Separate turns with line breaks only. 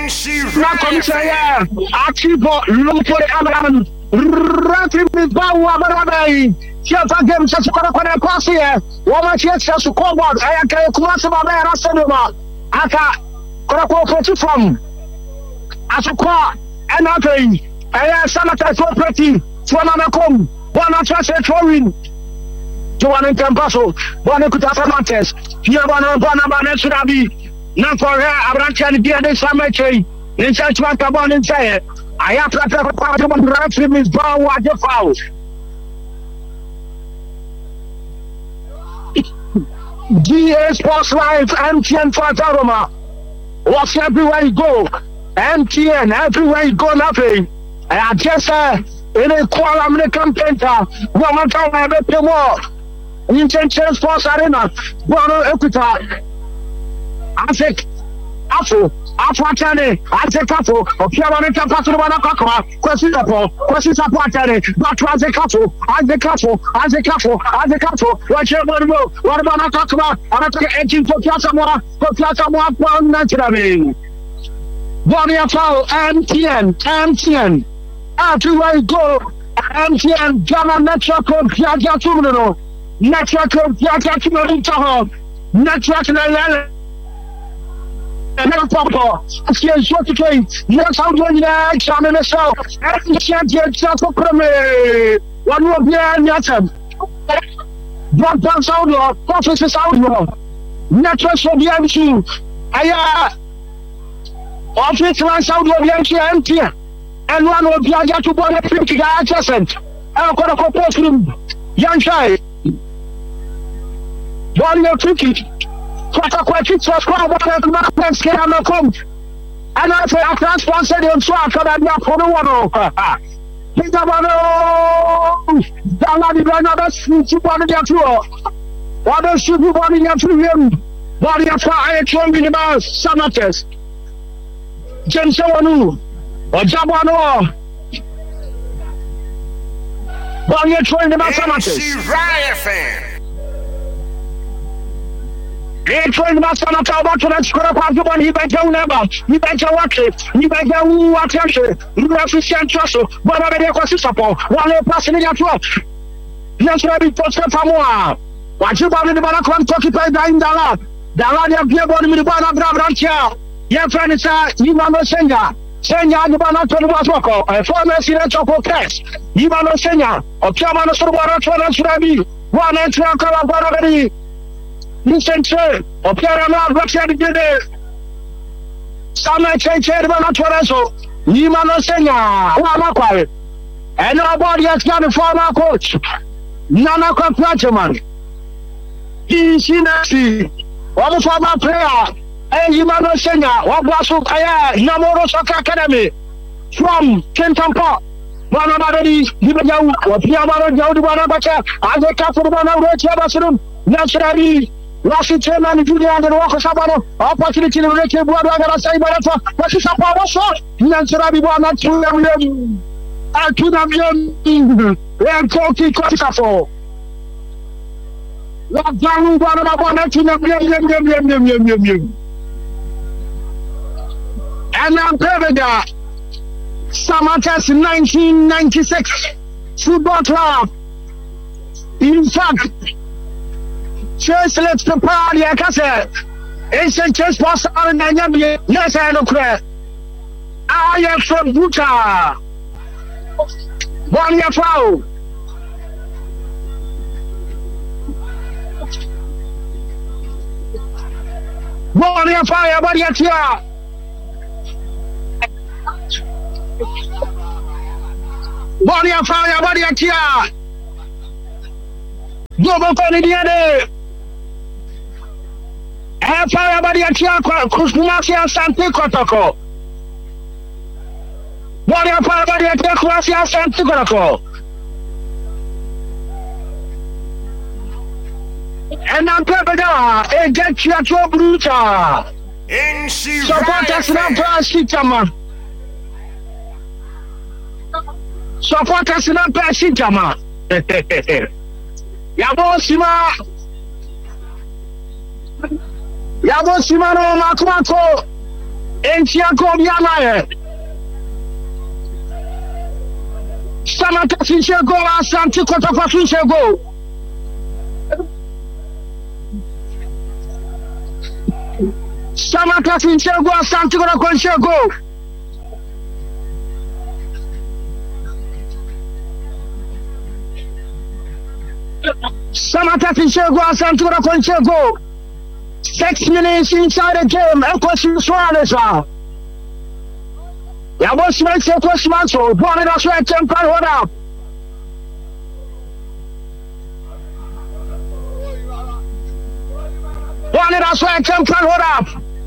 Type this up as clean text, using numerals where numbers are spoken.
Nakomsaya, Achibo, Lupo Abraham, Ratim Bawa Barabai, Chapa Game Sasukara Kwasia, Woman Chesa Sukobot, Ayaka Kumasama Rasanuma, Aka Korako from Asukwa, and nothing. Aya Samata so pretty, Swananakom, one attracted foreign. To one in Campaso, one Kutamantes, here one on Banana Surabi, not for her, Abrancha, the other summer tree, in such one Cabon and say, I have to have a part of the Miss Brown Water Fowl. GA Sports Live, MTN for Taroma. Watch everywhere you go, MTN, everywhere you go, nothing. I just in a Kuala American painter, one time I have a more. In Church Sports Arena, Bono Equita, Azek, Afro, Afro-Tane, Azek Afro, or Piamanita Patrona Kakwa, Quasita Patane, Batrazek Afro, Azek Afro, Azek Afro, Azek Afro, what about Kakwa, I'm not engine for Piasamoa, naturally. Bonia Fowl, MTN, everywhere you go, MTN, Jama Network, Piaja Tumino. Network of Yakakimarita, network and Papa, as short to play, yes, I'm doing that, China myself, and can't get just a premier. One more beer and Yatam. Black Dance Outlaw, Prophecies Outlaw, network for the MQ. Office Lance Outlaw, MTN, and one of Yaka Bona 50 adjacent. I've got a proposal, young child. One year cricket, Quack was quite what the scared come. And I say, I can't sponsor them, so I can not for the one. Think about it. Daladi Banana Switch upon the tour. What else should you want in your him? Body of fire, train in the mouse, Samates. James Owanu, or Jabano. Body of train in the mouse, Samates.
Riot fan.
Train master not about to that square part of one he better never. He better watch it. He better watch it. You have to send Trussell. But I mean, what's this upon? One person in your truck. Yes, I be touched for more. What you about in the Banacon Toki Pay Dine Dala? Dala, you have your body with the Banabrancha. Your friend is you are no senior. Senior, the Banaton was Rocco, a former senator for cash. You are no senior. Or Chairman of Sorobara, should I be? One entry on Calabari. Listen to or Pierre Roxy did it. Some change about Toronto. Nimano Senya, who am quiet. And nobody has got a former coach. Nana Platinum. He's in a sea. One former player. And Nimano Senya, what was so Kaya, Namoro Soccer Academy from Kenton Park. One of the Hibajau, or Piamano Jaudibanabaka, as a couple of Rocha naturally. Rossi Chairman, Julian, and Walker Sabano, opportunity to make a brother and say, what is a power shot? Naturally, one or 2 million. I could have been and Coty Cottifo. Lock down one of our 2 million. And I'm Peveda. Samatas 1996 Football Club. In fact, Church let's prepare the cassette. Ancient church pastor and Nanyami. Yes, I know correct. I am from Utah. 1 year foul. One year fire, 1 year here. One year fire, 1 year here. Global Canadian. Fire by the Atia, Kusmasia Sante Kotoko. What are fire by the Atia, Kuasia Sante Kotoko? And I'm Pepeda, a get your two bruta. Support us now, Pasitama. Support us now, Pasitama. Yabo Simano Makumato Entiago Biamae. Samata Sinchego, Asante Kotafa Sinchego. Samata Sinchego, Asante Kotafa. Samata Sinchego, Asante Kotafa. 6 minutes inside the game. Equation Suarez. Ya was makes a question answer. Born in Australia, temper, hold up. Born in Australia, temper, hold up.